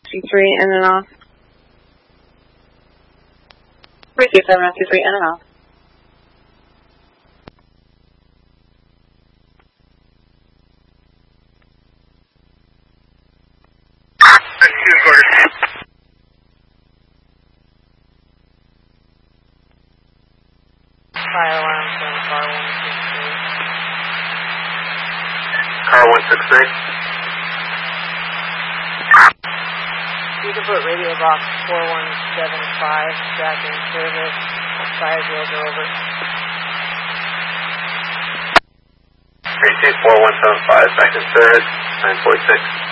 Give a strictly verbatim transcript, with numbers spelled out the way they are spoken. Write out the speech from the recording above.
two three, in and off. three two seven two three, in and off. Fire alarms on car one six three. Car one six three. You can put radio box four one seven five back in service. Fire drills are over. three two four one seven five back in service. nine four six.